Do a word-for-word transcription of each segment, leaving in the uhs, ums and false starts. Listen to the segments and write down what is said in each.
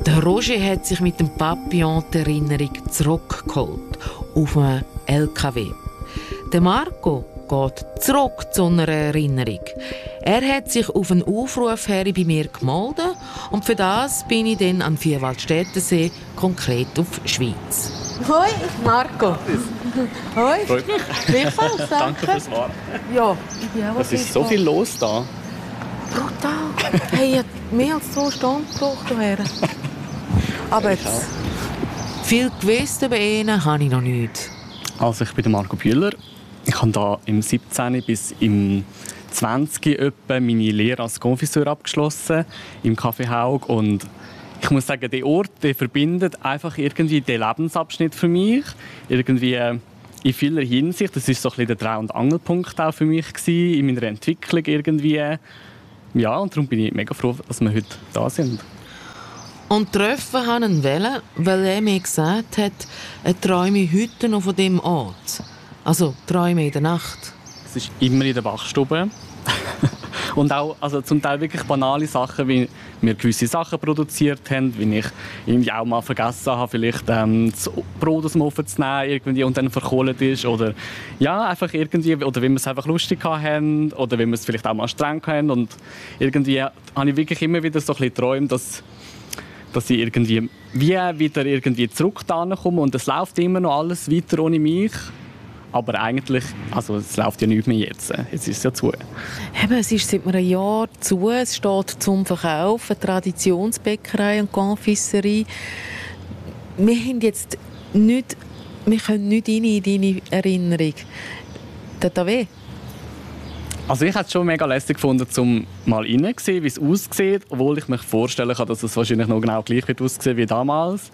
Der Roger hat sich mit dem Papillon die Erinnerung zurückgeholt auf einen L K W. Der Marco geht zurück zu einer Erinnerung. Er hat sich auf einen Aufruf her bei mir gemeldet und für das bin ich dann an Vierwaldstättensee, konkret auf Schweiz. Hoi, Marco. Hoi. Freut mich. Gleichfalls, danke. Danke fürs Warten. Ja, ich bin auch. Es ist so viel los da. Brutal. Hey, ich habe mehr als zwei Stunden gebraucht hierher. Aber jetzt, viel gewusst über ihn habe ich noch nicht. Also ich bin Marco Bühler. Ich habe da im siebzehn bis im zwanzig etwa meine Lehre als Confiseur abgeschlossen im Café Haug. Und ich muss sagen, der Ort, der verbindet einfach irgendwie den Lebensabschnitt für mich. Irgendwie äh, in vieler Hinsicht. Das war so ein bisschen der Dreh- und Angelpunkt auch für mich gewesen, in meiner Entwicklung irgendwie. Ja, und darum bin ich mega froh, dass wir heute da sind. Und treffen haben ihn wollen, weil er mir gesagt hat, er träume heute noch von diesem Ort. Also träume in der Nacht. Es ist immer in der Wachstube. Und auch also zum Teil wirklich banale Sachen, wie wir gewisse Sachen produziert haben, wie ich irgendwie auch mal vergessen habe, vielleicht ähm, das Brot aus dem Ofen zu nehmen irgendwie und dann verkohlt ist. Oder ja, einfach irgendwie, oder wenn wir es einfach lustig haben oder wenn wir es vielleicht auch mal streng haben. Und irgendwie habe ich wirklich immer wieder so ein bisschen geträumt, dass, dass ich irgendwie wie wieder irgendwie zurück da komme und es läuft immer noch alles weiter ohne mich. Aber eigentlich, also es läuft ja nicht mehr jetzt. Jetzt ist es ja zu. Eben, es ist seit einem Jahr zu. Es steht zum Verkauf eine Traditionsbäckerei und Confiserie. Wir haben jetzt nicht, wir können nicht rein in deine Erinnerung. Tut das weh? Also ich habe es schon mega lässig gefunden, um mal reinzusehen, wie es aussieht, obwohl ich mir vorstellen kann, dass es wahrscheinlich noch genau gleich wird aussehen wie damals.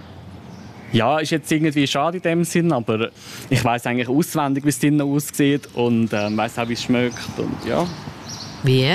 Ja, ist jetzt irgendwie schade in dem Sinn, aber ich weiß eigentlich auswendig, wie es drinnen aussieht und äh, weiß auch, wie es schmeckt und ja. Wie?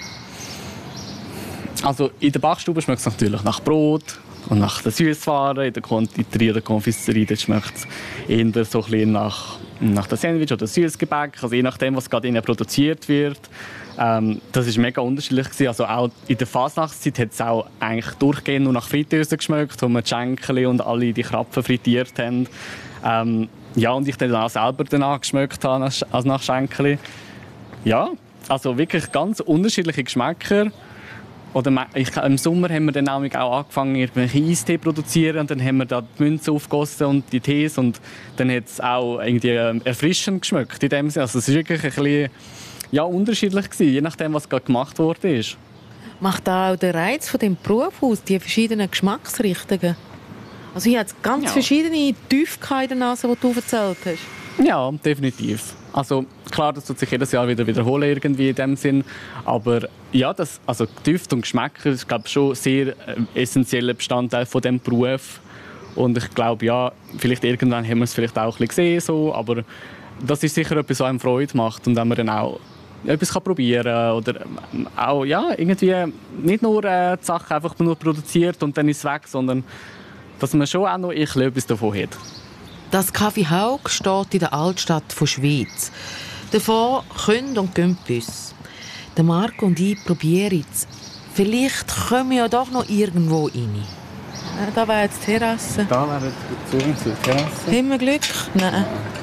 Also in der Backstube schmeckt es natürlich nach Brot und nach der Süßware. In der Konditorei oder Konfiserie schmeckt es eher so ein bisschen nach, nach dem Sandwich oder Süßgebäck, also je nachdem, was gerade innen produziert wird. Ähm, das war mega unterschiedlich gewesen. Also auch in der Fasnachtszeit hat es auch eigentlich durchgehend nur nach Fritteuse geschmeckt, wo wir die Schenkeli und alle die Krapfen frittiert haben. Ähm, ja, und ich dann auch selber danach geschmeckt habe als nach Schenkeli. Ja, also wirklich ganz unterschiedliche Geschmäcker. Oder ich, im Sommer haben wir dann auch angefangen, irgendwelche Eistee zu produzieren. Und dann haben wir da die Münze aufgegossen und die Tees. Und dann hat es auch irgendwie erfrischend geschmeckt. In dem Sinne. Also es war wirklich ein bisschen ja, unterschiedlich gewesen, je nachdem, was gerade gemacht worden ist. Macht auch der Reiz von dem Beruf aus, die verschiedenen Geschmacksrichtungen? Also ich habe ganz ja. verschiedene Tiefkeiten in der Nase, die du erzählt hast. Ja, definitiv. Also klar, das tut sich jedes Jahr wieder wiederholen irgendwie in dem Sinn. Aber ja, das, also Düfte und Geschmäcker ist glaube ich, schon sehr äh, essentieller Bestandteil von dem Beruf. Und ich glaube, ja, vielleicht irgendwann haben wir es vielleicht auch ein bisschen gesehen, so, aber das ist sicher etwas, was einem Freude macht und wenn man dann auch etwas probieren kann oder auch ja, irgendwie nicht nur äh, die Sachen einfach nur produziert und dann ist es weg, sondern dass man schon auch noch etwas davon hat. Das Café Haug steht in der Altstadt von Schwyz. Davon können und gehen Bus. Der Marco und ich probieren es. Vielleicht kommen wir ja doch noch irgendwo rein. Ja, da wäre jetzt die Terrasse. Da wäre die Zugang zur Terrasse. Haben wir Glück? Nein.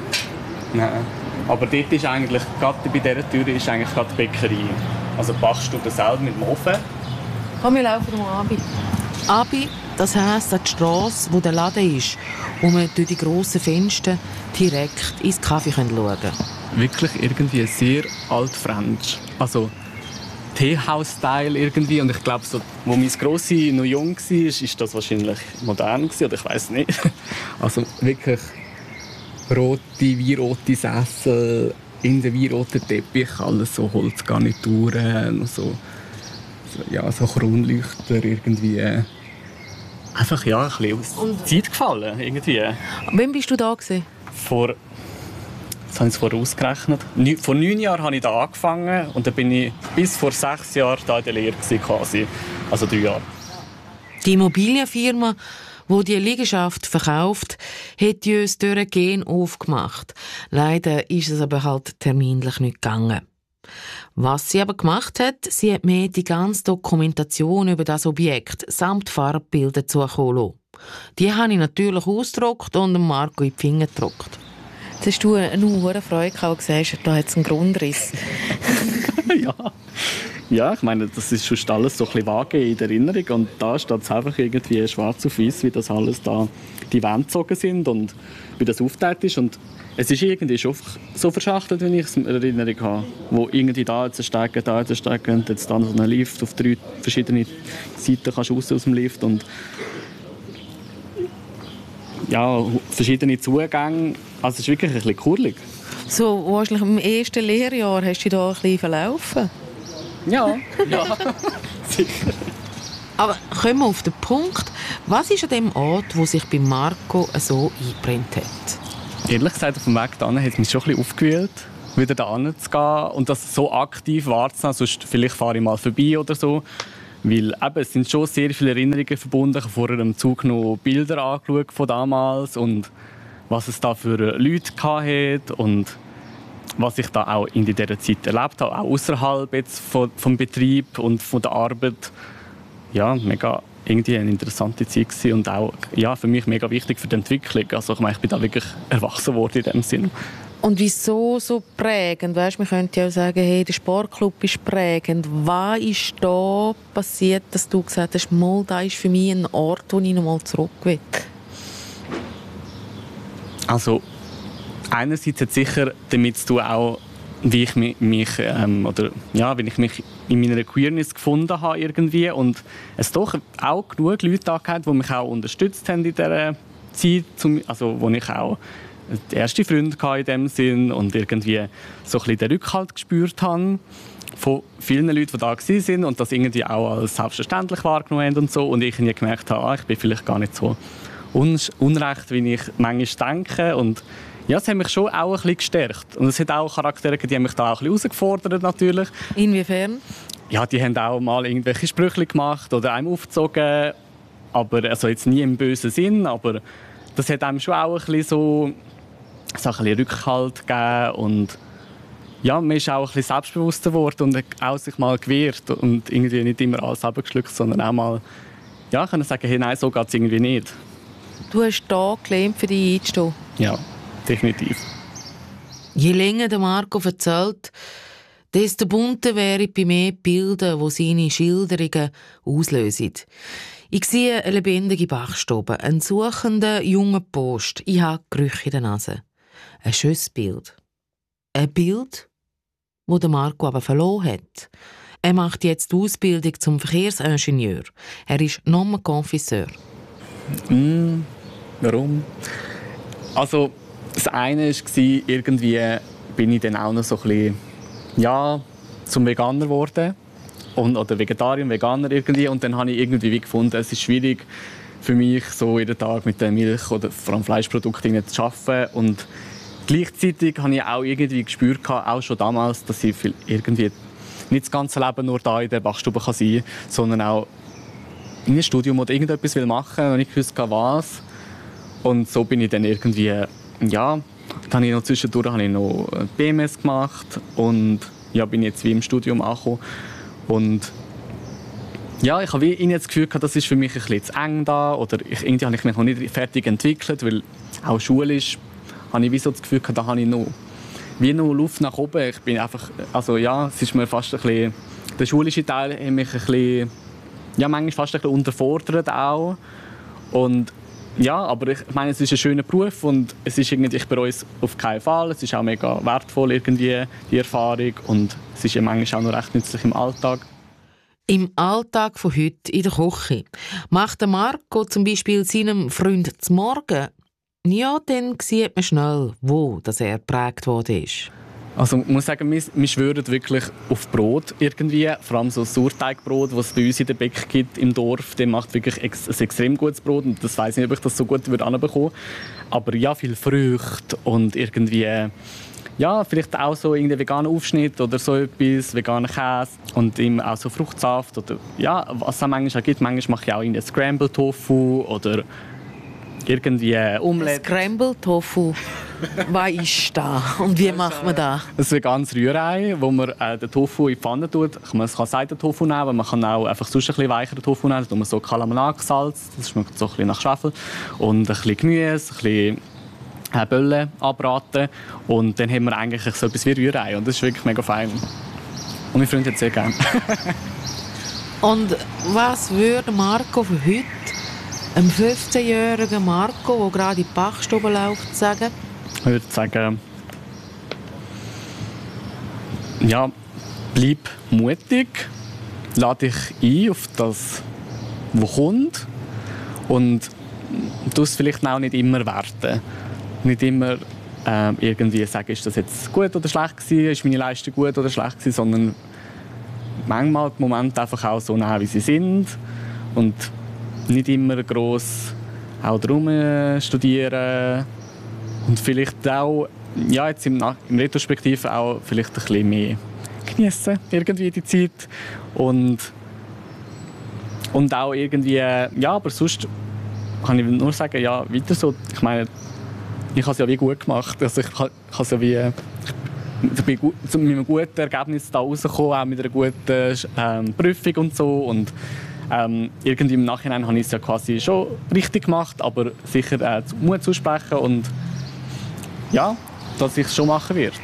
Nein. Aber dort ist eigentlich, gerade bei dieser Tür ist eigentlich gerade die Bäckerei. Also die Backstube selber mit dem Ofen. Komm, wir laufen mal Abi. Abi, das heisst an die Strasse, wo der Laden ist, wo man durch die grossen Fenster direkt ins Kaffee schauen kann. Wirklich irgendwie sehr alt-French. Also Teehaus-Style irgendwie. Und ich glaube, so, wo mein Grossi noch jung war, ist das wahrscheinlich modern gewesen, oder ich weiß nicht. Also wirklich rote, weinrote Sessel, in den weinroten Teppich, alles so Holzgarnituren, so, so, ja, so Kronleuchter irgendwie. Einfach ja, ein bisschen aus der Zeit gefallen irgendwie. Wann bist du da gewesen? Vor, jetzt habe ich es vorher ausgerechnet. Vor neun Jahren habe ich da angefangen und dann bin ich bis vor sechs Jahren da in der Lehre gewesen, quasi. Also drei Jahre. Die Immobilienfirma, die die Liegenschaft verkauft, hat uns durch Gen aufgemacht. Leider ist es aber halt terminlich nicht gegangen. Was sie aber gemacht hat, sie hat mir die ganze Dokumentation über das Objekt samt Farbbilder zukommen lassen. Die habe ich natürlich ausgedruckt und Marco in die Finger gedruckt. Jetzt hast du eine hohe Freude gehabt und gesagt, da hat es einen Grundriss. ja. ja, ich meine, das ist schon alles so ein bisschen vage in der Erinnerung und da steht es einfach irgendwie schwarz auf weiß, wie das alles da die Wände gezogen sind und wie das aufgeteilt ist. Und es ist irgendwie schon so verschachtelt, wenn ich es in Erinnerung habe. Wo irgendwie da jetzt ein Steigen, da jetzt ein Steigen und jetzt dann so einen Lift auf drei verschiedene Seiten kannst du raus aus dem Lift und ja, verschiedene Zugänge. Also es ist wirklich ein bisschen kurlig. So, wahrscheinlich im ersten Lehrjahr hast du dich da ein bisschen verlaufen? Ja, ja, sicher. Aber kommen wir auf den Punkt. Was ist an dem Ort, wo sich bei Marco so eingebrannt hat? Ehrlich gesagt, auf dem Weg dahin hat es mich schon ein bisschen aufgewühlt, wieder dahin zu gehen und das so aktiv wahrzunehmen. Sonst vielleicht fahre ich mal vorbei oder so. Weil eben, es sind schon sehr viele Erinnerungen verbunden. Ich habe vorher im Zug noch Bilder angeschaut von damals und was es da für Leute hatte und was ich da auch in dieser Zeit erlebt habe, auch außerhalb jetzt vom, vom Betrieb und von der Arbeit. Ja, mega irgendwie eine interessante Zeit gewesen und auch ja, für mich mega wichtig für die Entwicklung. Also ich meine, ich bin da wirklich erwachsen worden in dem Sinn. Und wieso so prägend? Weißt, man könnte ja auch sagen, hey, der Sportclub ist prägend. Was ist da passiert, dass du gesagt hast, mal, da ist für mich ein Ort, wo ich noch mal zurück will? Also einerseits hat sicher damit zu tun, auch, wie ich mich, mich ähm, oder ja, wenn ich mich in meiner Queerness gefunden habe irgendwie und es doch auch genug Leute da die mich auch unterstützt haben in dieser Zeit, also wo ich auch die erste Freunde hatte in dem Sinn und irgendwie so ein bisschen den Rückhalt gespürt habe von vielen Leuten, die da waren und das irgendwie auch als selbstverständlich wahrgenommen haben und so und ich gemerkt habe, ah, ich bin vielleicht gar nicht so un- unrecht, wie ich manchmal denke und ja, es hat mich schon auch ein bisschen gestärkt. Und es hat auch Charaktere, die haben mich da auch ein bisschen herausgefordert natürlich. Inwiefern? Ja, die haben auch mal irgendwelche Sprüche gemacht oder einem aufgezogen. Aber, also jetzt nie im bösen Sinn, aber das hat einem schon auch ein bisschen so, so ein bisschen Rückhalt gegeben. Und ja, man ist auch ein bisschen selbstbewusster geworden und hat auch sich mal gewehrt. Und irgendwie nicht immer alles abgeschluckt, sondern auch mal ja, können sagen, hey, nein, so geht es irgendwie nicht. Du hast da gelernt, für dich einzustehen? Ja. Definitiv. Je länger der Marco erzählt, desto bunter wären bei mir die Bilder, die seine Schilderungen auslösen. Ich sehe eine lebendige Bachstube, einen suchenden jungen Post. Ich habe Gerüche in der Nase. Ein schönes Bild. Ein Bild, das der Marco aber verloren hat. Er macht jetzt die Ausbildung zum Verkehrsingenieur. Er ist Nomenkonfisseur. Mm, warum? Also das eine war, irgendwie bin ich dann auch noch so ein bisschen, ja, zum Veganer geworden. Und, oder Vegetarier, Veganer irgendwie. Und dann habe ich irgendwie gefunden, es ist schwierig für mich, so jeden Tag mit der Milch oder vor allem Fleischprodukten zu arbeiten. Und gleichzeitig habe ich auch irgendwie gespürt, auch schon damals, dass ich irgendwie nicht das ganze Leben nur da in der Bachstube kann sein kann, sondern auch in einem Studium oder irgendetwas machen will, und ich wusste was. Und so bin ich dann irgendwie, ja, dann habe ich noch zwischendurch habe ich noch B M S gemacht und ja, bin jetzt wie im Studium angekommen. Und ja, ich habe wie das Gefühl gehabt, das ist für mich ein bisschen zu eng da, oder ich, irgendwie habe ich mich noch nicht fertig entwickelt, weil auch schulisch habe ich wie so das Gefühl gehabt, da habe ich noch wie noch Luft nach oben. Ich bin einfach, also ja, es ist mir fast ein bisschen, der schulische Teil hat mich ein bisschen, ja, manchmal fast ein bisschen unterfordert auch. Und ja, aber ich meine, es ist ein schöner Beruf und es ist irgendwie, ich bereue es auf keinen Fall. Es ist auch mega wertvoll, irgendwie, die Erfahrung, und es ist ja manchmal auch noch recht nützlich im Alltag. Im Alltag von heute in der Küche macht der Marco zum Beispiel seinem Freund zum Morgen. Ja, dann sieht man schnell, wo dass er geprägt worden ist. Also ich muss sagen, wir, wir schwören wirklich auf Brot irgendwie. Vor allem so ein Sauerteigbrot, das es bei uns in der Bäck gibt im Dorf. Der macht wirklich ex- ein extrem gutes Brot. Und das weiss ich nicht, ob ich das so gut hinbekommen würde. Aber ja, viel Früchte und irgendwie, ja, vielleicht auch so irgendein veganer Aufschnitt oder so etwas, veganer Käse und eben auch so Fruchtsaft oder ja, was es auch manchmal auch gibt. Manchmal mache ich auch einen Scramble Tofu oder irgendwie Omelette. Scrambled Tofu. Was ist das? Und wie macht man das? Das ist ein ganzes Rührei, wo man äh, den Tofu in die Pfanne tut. Man kann Seitentofu nehmen, aber man kann auch einfach sonst ein bisschen weicheren Tofu nehmen. Da tut man so Kalamanag-Salz, das schmeckt so ein bisschen nach Schwefel. Und ein bisschen Gemüse, ein bisschen äh, Böllen anbraten. Und dann haben wir eigentlich so etwas wie Rührei. Und das ist wirklich mega fein. Und meine Freunde hat es sehr gerne. Und was würde Marco für heute einem fünfzehnjährigen Marco, der gerade in die Bachstube läuft, sagen? Ich würde sagen, ja, bleib mutig, lade dich ein auf das, was kommt und du es vielleicht auch nicht immer werten. Nicht immer äh, irgendwie sagen, ist das jetzt gut oder schlecht gewesen, ist meine Leistung gut oder schlecht gewesen, sondern manchmal die Momente einfach auch so nehmen, wie sie sind und nicht immer gross auch drum studieren. Und vielleicht auch, ja, jetzt im, im Retrospektiv auch vielleicht ein bisschen mehr genießen irgendwie die Zeit. Und, und auch irgendwie, ja, aber sonst kann ich nur sagen, ja, weiter so. Ich meine, ich habe es ja wie gut gemacht. Also ich habe es ja wie, ich bin gut, mit einem guten Ergebnis da rausgekommen, auch mit einer guten ähm, Prüfung und so. Und ähm, irgendwie im Nachhinein habe ich es ja quasi schon richtig gemacht, aber sicher äh, Mut zusprechen und ja, dass ich es schon machen werde.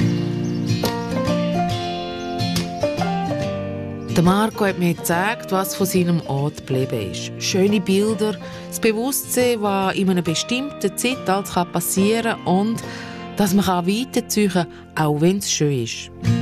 Der Marco hat mir gezeigt, was von seinem Ort geblieben ist. Schöne Bilder, das Bewusstsein, was in einer bestimmten Zeit alles passieren kann und dass man weiterziehen kann, auch wenn es schön ist.